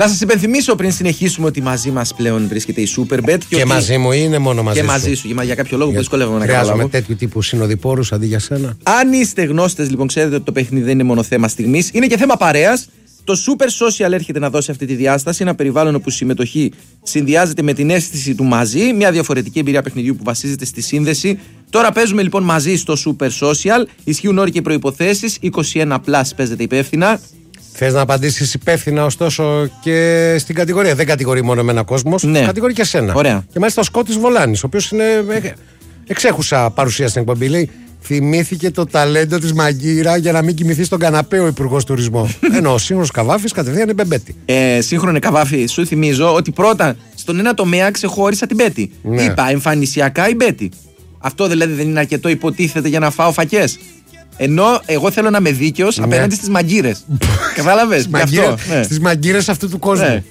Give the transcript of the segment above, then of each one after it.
Να σας υπενθυμίσω πριν συνεχίσουμε ότι μαζί μας πλέον βρίσκεται η Superbet. Και μαζί μου είναι μόνο μαζί και σου. Και μαζί σου, για κάποιο λόγο που δυσκολεύομαι να καταλάβω. Χρειάζομαι τέτοιου τύπου συνοδοιπόρους αντί για σένα. Αν είστε γνώστες, λοιπόν, ξέρετε ότι το παιχνίδι δεν είναι μόνο θέμα στιγμής, είναι και θέμα παρέας. Το Super Social έρχεται να δώσει αυτή τη διάσταση. Ένα περιβάλλον όπου η συμμετοχή συνδυάζεται με την αίσθηση του μαζί. Μια διαφορετική εμπειρία παιχνιδιού που βασίζεται στη σύνδεση. Τώρα παίζουμε λοιπόν μαζί στο Super Social. Ισχύουν όροι και προϋποθέσεις. 21+, παίζετε υπεύθυνα. Θες να απαντήσεις υπεύθυνα, ωστόσο, και στην κατηγορία. Δεν κατηγορεί μόνο εμένα κόσμος. Ναι. Κατηγορεί και εσένα. Ωραία. Και μάλιστα ο Σκότης Βολάνης, ο οποίος είναι εξέχουσα παρουσία στην εκπομπή. Λέει, θυμήθηκε το ταλέντο της Μαγκύρα για να μην κοιμηθεί στον καναπέ ο Υπουργός Τουρισμού. Ενώ ο σύγχρονος Καβάφης κατευθείαν είναι Μπέτη. Σύγχρονε Καβάφη, σου θυμίζω ότι πρώτα στον ένα τομέα ξεχώρισα την Μπέτη. Ναι. Είπα εμφανισιακά η Μπέτη. Αυτό δηλαδή δεν είναι αρκετό, υποτίθεται, για να φάω φακές. Ενώ εγώ θέλω να είμαι δίκαιος απέναντι στις μαγκύρες. Κατάλαβες? Στις μαγκύρες αυτού του κόσμου. Ναι.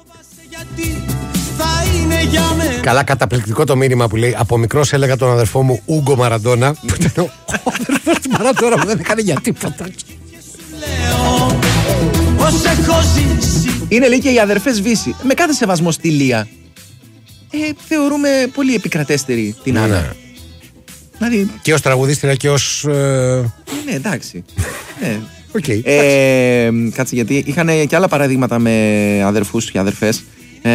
Καλά, καταπληκτικό το μήνυμα που λέει: από μικρός έλεγα τον αδερφό μου Ούγκο Μαραντόνα. Που ήταν ο αδερφός του Μαραντόνα που δεν έκανε για τίποτα. Είναι, λέει, και οι αδερφές Βύση. Με κάθε σεβασμό στη Λία, θεωρούμε πολύ επικρατέστερη την Άννα. Δηλαδή, και ως τραγουδίστρια και ως. Ναι, εντάξει. Ναι. Okay, κάτσε, γιατί είχαν και άλλα παραδείγματα με αδερφούς και αδερφές.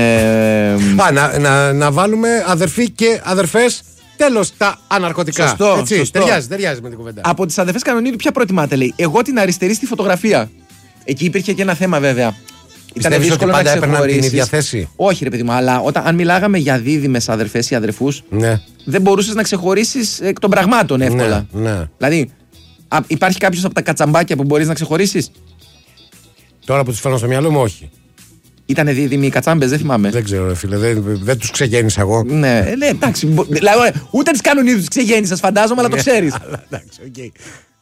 Να βάλουμε αδερφοί και αδερφές. Τέλος, τα αναρκωτικά. Σωστό, έτσι, σωστό. Ταιριάζει με την κουβέντα. Από τις αδερφές Κανονίδου, ποια προτιμάτε, λέει? Εγώ την αριστερή στη φωτογραφία. Εκεί υπήρχε και ένα θέμα, βέβαια. Πιστεύεις ότι πάντα έπαιρναν την ίδια θέση? Όχι, ρε παιδί μου, αλλά αν μιλάγαμε για δίδυμες αδερφές ή αδερφούς, ναι, δεν μπορούσες να ξεχωρίσεις εκ των πραγμάτων εύκολα. Ναι. Δηλαδή, υπάρχει κάποιος από τα κατσαμπάκια που μπορείς να ξεχωρίσεις? Τώρα που τους φέρνω στο μυαλό μου, όχι. Ήτανε δίδυμοι οι κατσάμπες, δεν θυμάμαι. Δεν ξέρω, φίλε, δεν τους ξεγέννησα εγώ. Ναι, εντάξει. Δηλαδή, ούτε τις Κανονίδου τις ξεγέννησες, φαντάζομαι, αλλά το ξέρεις. Εντάξει, okay.